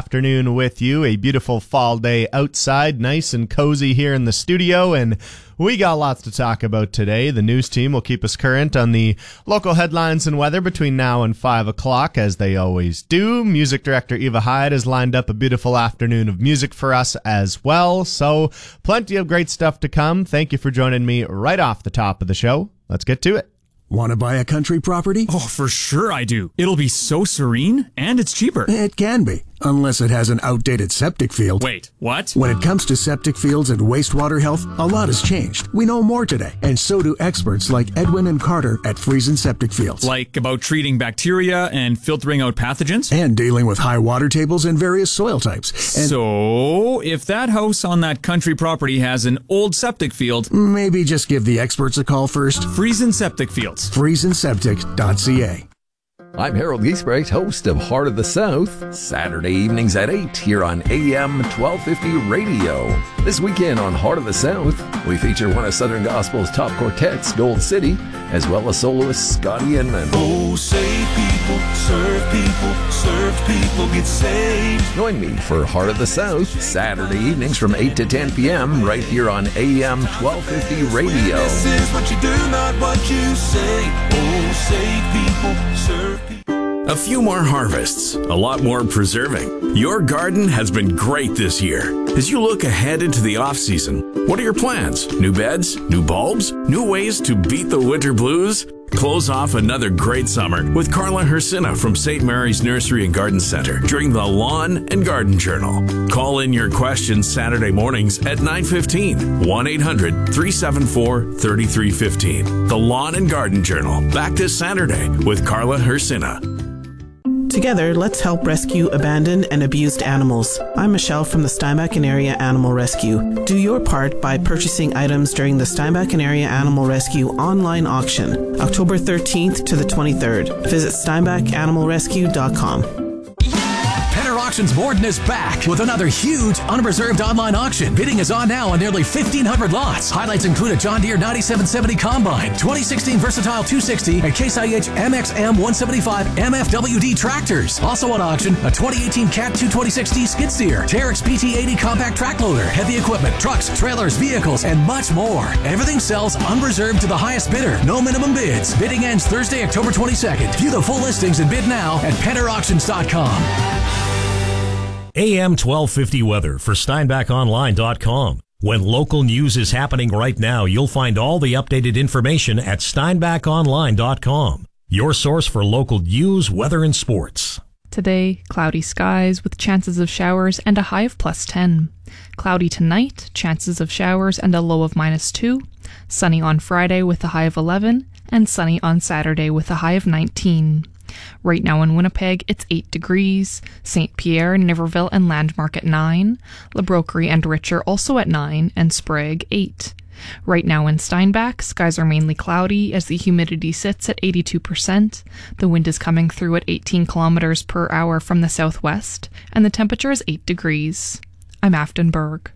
afternoon with you. A beautiful fall day outside, nice and cozy here in the studio, and we got lots to talk about today. The news team will keep us current on the local headlines and weather between now and 5 o'clock, as they always do. Music director Eva Hyde has lined up a beautiful afternoon of music for us as well, so plenty of great stuff to come. Thank you for joining me right off the top of the show. Let's get to it. Want to buy a country property? Oh, for sure I do. It'll be so serene, and it's cheaper. It can be, unless it has an outdated septic field. Wait, what? When it comes to septic fields and wastewater health, a lot has changed. We know more today, and so do experts like Edwin and Carter at Friesen Septic Fields. Like about treating bacteria and filtering out pathogens? And dealing with high water tables and various soil types. And so, if that house on that country property has an old septic field, maybe just give the experts a call first. Friesen Septic Fields. FriesenSeptic.ca. I'm Harold Giesbrecht, host of Heart of the South, Saturday evenings at 8 here on AM 1250 Radio. This weekend on Heart of the South, we feature one of Southern Gospel's top quartets, Gold City, as well as soloist Scotty Inman. Oh, save people, serve people, get saved. Join me for Heart of the South, Saturday evenings from 8 to 10 p.m. right here on AM 1250 Radio. This is what you do, not what you say. Oh, save people, serve people. A few more harvests, a lot more preserving. Your garden has been great this year. As you look ahead into the off-season, what are your plans? New beds? New bulbs? New ways to beat the winter blues? Close off another great summer with Carla Hersina from St. Mary's Nursery and Garden Center during the Lawn and Garden Journal. Call in your questions Saturday mornings at 9:15, 1-800-374-3315. The Lawn and Garden Journal, back this Saturday with Carla Hersina. Together, let's help rescue abandoned and abused animals. I'm Michelle from the Steinbach and Area Animal Rescue. Do your part by purchasing items during the Steinbach and Area Animal Rescue online auction, October 13th to the 23rd. Visit steinbachanimalrescue.com. Penner Auctions Borden is back with another huge unreserved online auction. Bidding is on now on nearly 1,500 lots. Highlights include a John Deere 9770 Combine, 2016 Versatile 260, and Case IH MXM 175 MFWD tractors. Also on auction, a 2018 Cat 226D skid steer, Terex PT80 compact track loader, heavy equipment, trucks, trailers, vehicles, and much more. Everything sells unreserved to the highest bidder. No minimum bids. Bidding ends Thursday, October 22nd. View the full listings and bid now at PennerAuctions.com. AM 1250 weather for SteinbachOnline.com. When local news is happening right now, you'll find all the updated information at SteinbachOnline.com. Your source for local news, weather, and sports. Today, cloudy skies with chances of showers and a high of +10. Cloudy tonight, chances of showers and a low of -2. Sunny on Friday with a high of 11. And sunny on Saturday with a high of 19. Right now in Winnipeg, it's 8 degrees. St. Pierre, Niverville, and Landmark at 9. La Broquerie and Richer also at 9, and Sprague 8. Right now in Steinbach, skies are mainly cloudy as the humidity sits at 82%. The wind is coming through at 18 kilometers per hour from the southwest, and the temperature is 8 degrees. I'm Afton Berg.